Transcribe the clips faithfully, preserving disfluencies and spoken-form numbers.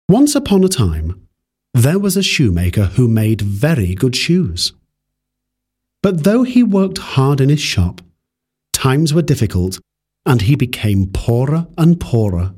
Once upon a time, there was a shoemaker who made very good shoes. But though he worked hard in his shop, times were difficult and he became poorer and poorer.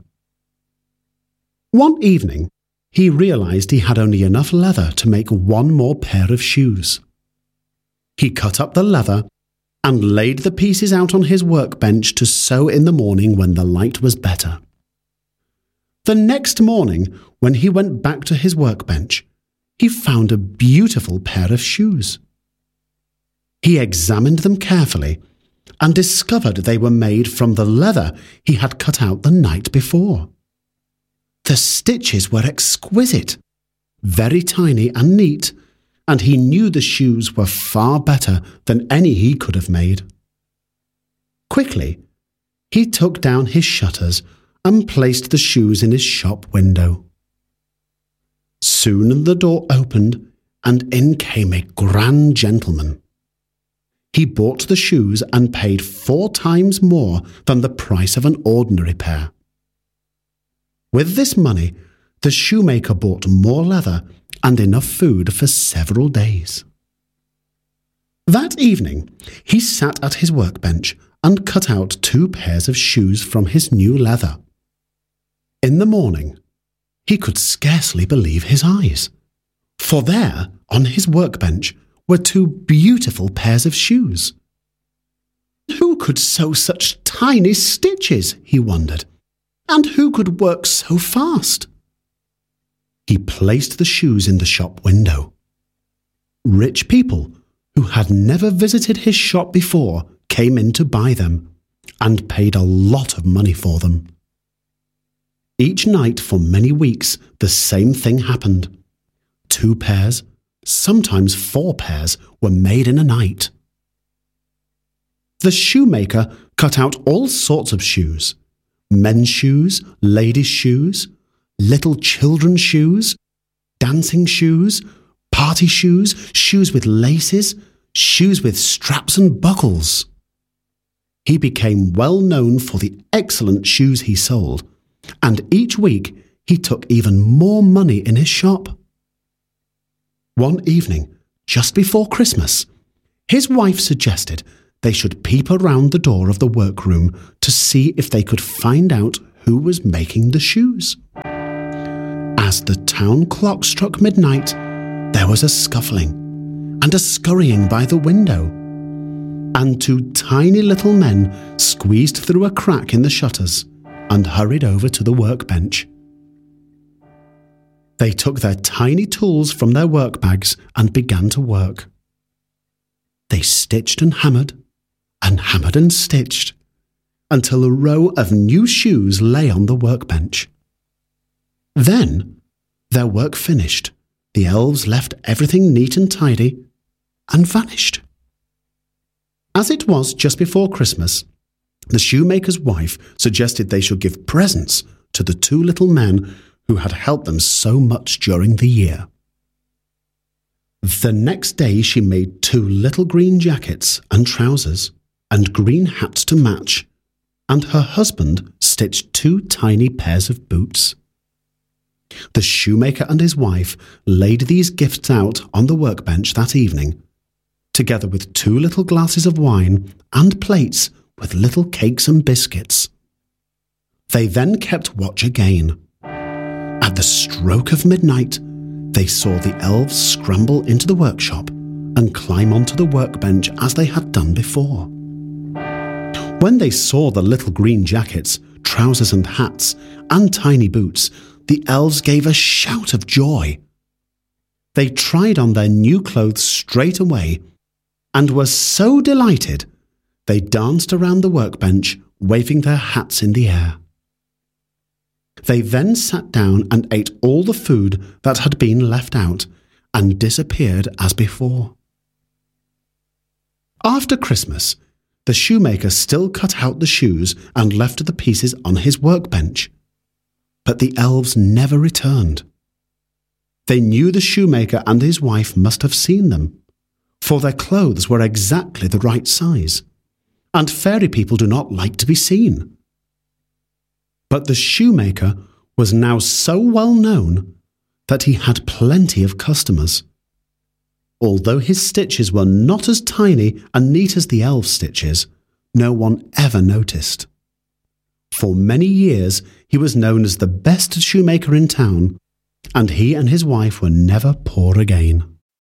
One evening, he realized he had only enough leather to make one more pair of shoes. He cut up the leather and laid the pieces out on his workbench to sew in the morning when the light was better. The next morning, when he went back to his workbench, he found a beautiful pair of shoes. He examined them carefully and discovered they were made from the leather he had cut out the night before. The stitches were exquisite, very tiny and neat, and he knew the shoes were far better than any he could have made. Quickly, he took down his shutters and placed the shoes in his shop window. Soon the door opened, and in came a grand gentleman. He bought the shoes and paid four times more than the price of an ordinary pair. With this money, the shoemaker bought more leather and enough food for several days. That evening, he sat at his workbench and cut out two pairs of shoes from his new leather. In the morning, he could scarcely believe his eyes, for there, on his workbench, were two beautiful pairs of shoes. Who could sew such tiny stitches, he wondered, and who could work so fast? He placed the shoes in the shop window. Rich people who had never visited his shop before came in to buy them and paid a lot of money for them. Each night for many weeks, the same thing happened. Two pairs, sometimes four pairs, were made in a night. The shoemaker cut out all sorts of shoes: men's shoes, ladies' shoes, little children's shoes, dancing shoes, party shoes, shoes with laces, shoes with straps and buckles. He became well known for the excellent shoes he sold, and each week he took even more money in his shop. One evening, just before Christmas, his wife suggested they should peep around the door of the workroom to see if they could find out who was making the shoes. As the town clock struck midnight, there was a scuffling and a scurrying by the window, and two tiny little men squeezed through a crack in the shutters and hurried over to the workbench. They took their tiny tools from their work bags and began to work. They stitched and hammered, and hammered and stitched, until a row of new shoes lay on the workbench. Then, their work finished, the elves left everything neat and tidy, and vanished. As it was just before Christmas, the shoemaker's wife suggested they should give presents to the two little men who had helped them so much during the year. The next day she made two little green jackets and trousers, and green hats to match, and her husband stitched two tiny pairs of boots. The shoemaker and his wife laid these gifts out on the workbench that evening, together with two little glasses of wine and plates with little cakes and biscuits. They then kept watch again. At the stroke of midnight, they saw the elves scramble into the workshop and climb onto the workbench as they had done before. When they saw the little green jackets, trousers and hats, and tiny boots, the elves gave a shout of joy. They tried on their new clothes straight away and were so delighted they danced around the workbench, waving their hats in the air. They then sat down and ate all the food that had been left out and disappeared as before. After Christmas, the shoemaker still cut out the shoes and left the pieces on his workbench. But the elves never returned. They knew the shoemaker and his wife must have seen them, for their clothes were exactly the right size, and fairy people do not like to be seen. But the shoemaker was now so well known that he had plenty of customers. Although his stitches were not as tiny and neat as the elves' stitches, no one ever noticed. For many years he was known as the best shoemaker in town, and he and his wife were never poor again.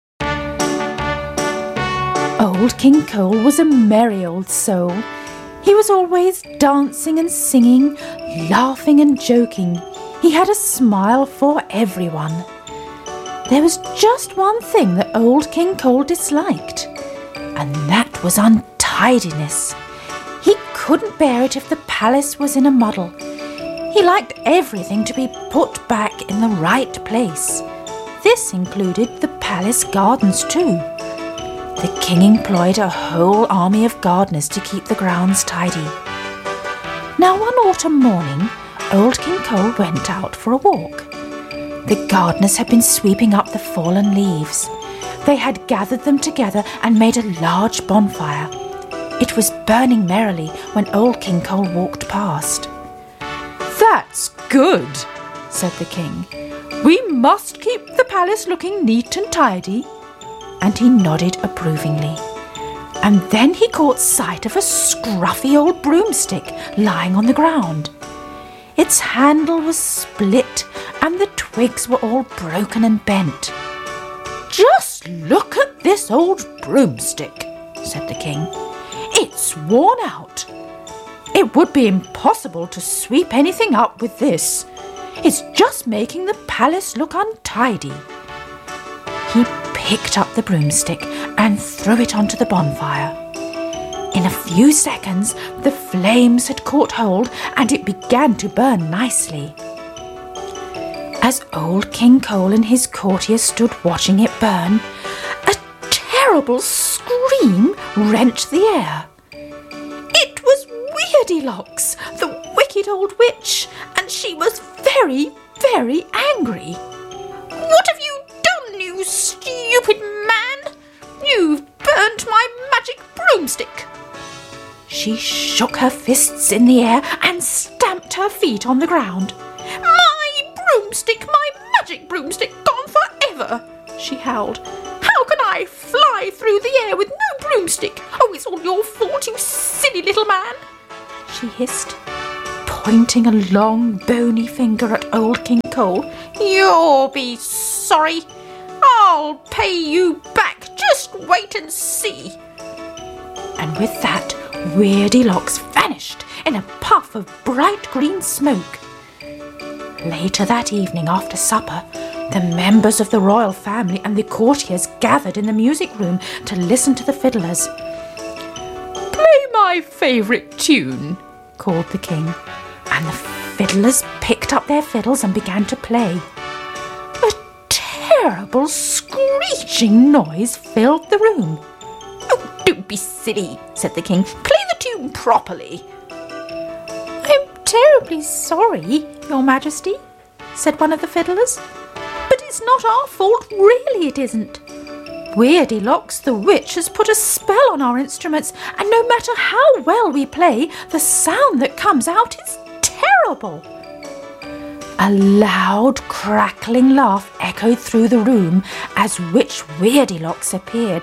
Old King Cole was a merry old soul. He was always dancing and singing, laughing and joking. He had a smile for everyone. There was just one thing that old King Cole disliked, and that was untidiness. He couldn't bear it if the palace was in a muddle. He liked everything to be put back in the right place. This included the palace gardens too. The king employed a whole army of gardeners to keep the grounds tidy. Now one autumn morning, old King Cole went out for a walk. The gardeners had been sweeping up the fallen leaves. They had gathered them together and made a large bonfire. It was burning merrily when old King Cole walked past. "That's good," said the king. "We must keep the palace looking neat and tidy." And he nodded approvingly. And then he caught sight of a scruffy old broomstick lying on the ground. Its handle was split and the twigs were all broken and bent. "Just look at this old broomstick," said the king. "It's worn out. It would be impossible to sweep anything up with this. It's just making the palace look untidy." He picked up the broomstick and threw it onto the bonfire. In a few seconds, the flames had caught hold and it began to burn nicely. As old King Cole and his courtiers stood watching it burn, a terrible scream rent the air. It was Weardylocks, the wicked old witch, and she was very, very angry. "What have you done, you stupid man? You've burnt my magic broomstick!" She shook her fists in the air and stamped her feet on the ground. "My broomstick, my magic broomstick, gone forever!" she howled. "How can I fly through the air with no broomstick? Oh, it's all your fault, you silly little man!" she hissed, pointing a long bony finger at old King Cole. "You'll be sorry. I'll pay you back. Just wait and see." And with that, Weardylocks vanished in a puff of bright green smoke. Later that evening after supper, the members of the royal family and the courtiers gathered in the music room to listen to the fiddlers. "Play my favourite tune," called the king, and the fiddlers picked up their fiddles and began to play. A terrible screeching noise filled the room. "Oh, don't be silly," said the king. "Play the tune properly." "I'm terribly sorry, Your Majesty," said one of the fiddlers. "But it's not our fault, really it isn't. Weardylocks the witch has put a spell on our instruments, and no matter how well we play, the sound that comes out is terrible." A loud crackling laugh echoed through the room as Witch Weardylocks appeared.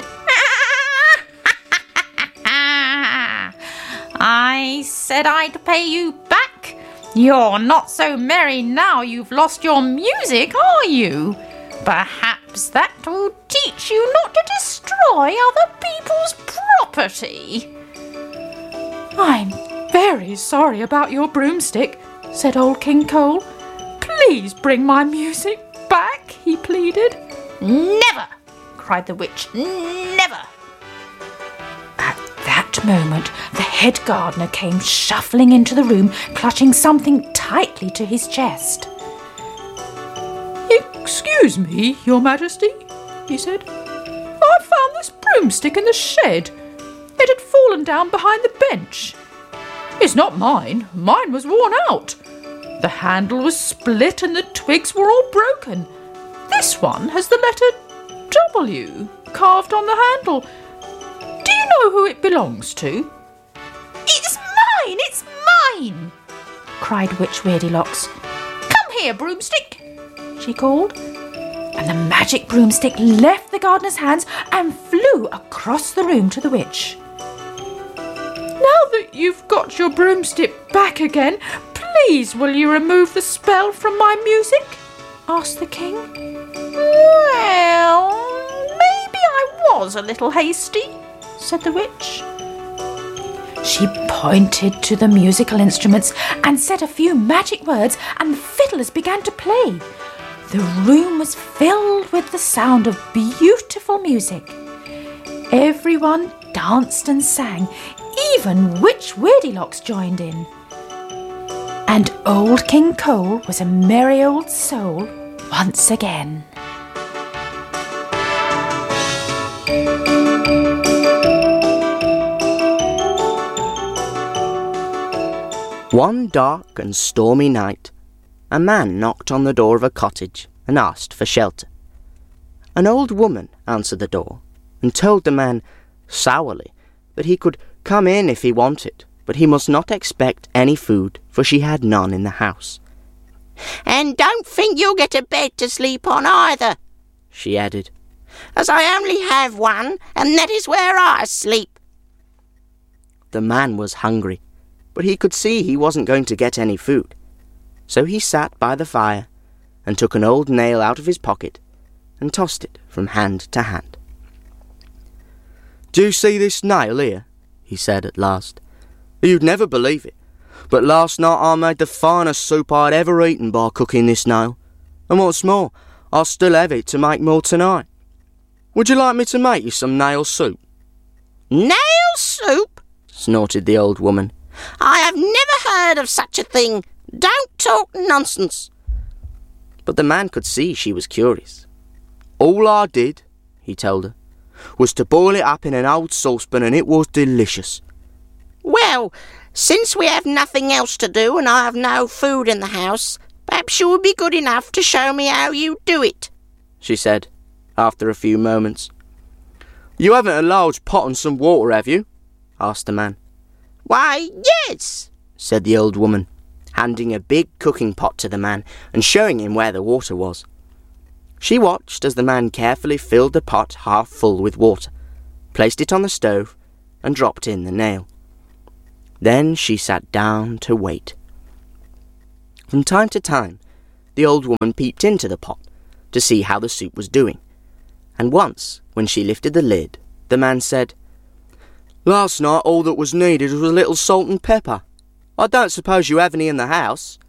"I said I'd pay you back. You're not so merry now you've lost your music, are you? Perhaps that will teach you not to destroy other people's property." "I'm very sorry about your broomstick," said old King Cole. "Please bring my music back," he pleaded. "Never!" cried the witch. "Never!" At that moment, the head gardener came shuffling into the room, clutching something tightly to his chest. "Excuse me, Your Majesty," he said. "I found this broomstick in the shed. It had fallen down behind the bench. It's not mine. Mine was worn out. The handle was split and the twigs were all broken. This one has the letter W carved on the handle. Do you know who it belongs to?" "It's mine! It's mine!" cried Witch Weardylocks. "Come here, broomstick," she called. And the magic broomstick left the gardener's hands and flew across the room to the witch. "Now that you've got your broomstick back again, please will you remove the spell from my music?" asked the king. "Well, maybe I was a little hasty," said the witch. She pointed to the musical instruments and said a few magic words, and the fiddlers began to play. The room was filled with the sound of beautiful music. Everyone danced and sang, even Witch Weardylocks joined in. And old King Cole was a merry old soul once again. One dark and stormy night, a man knocked on the door of a cottage and asked for shelter. An old woman answered the door and told the man sourly that he could come in if he wanted, but he must not expect any food, for she had none in the house. "And don't think you'll get a bed to sleep on either," she added, "as I only have one, and that is where I sleep." The man was hungry, but he could see he wasn't going to get any food. So he sat by the fire and took an old nail out of his pocket and tossed it from hand to hand. "Do you see this nail here?" he said at last. "You'd never believe it, but last night I made the finest soup I'd ever eaten by cooking this nail, and what's more, I'll still have it to make more tonight. Would you like me to make you some nail soup?" "Nail soup?" snorted the old woman. "I have never heard of such a thing. Don't talk nonsense." But the man could see she was curious. "All I did," he told her, "was to boil it up in an old saucepan, and it was delicious." "Well, since we have nothing else to do and I have no food in the house, perhaps you would be good enough to show me how you do it," she said, after a few moments. "You haven't a large pot and some water, have you?" asked the man. "Why, yes," said the old woman, handing a big cooking pot to the man and showing him where the water was. She watched as the man carefully filled the pot half full with water, placed it on the stove, and dropped in the nail. Then she sat down to wait. From time to time, the old woman peeped into the pot to see how the soup was doing, and once, when she lifted the lid, the man said, "Last night all that was needed was a little salt and pepper. I don't suppose you have any in the house?"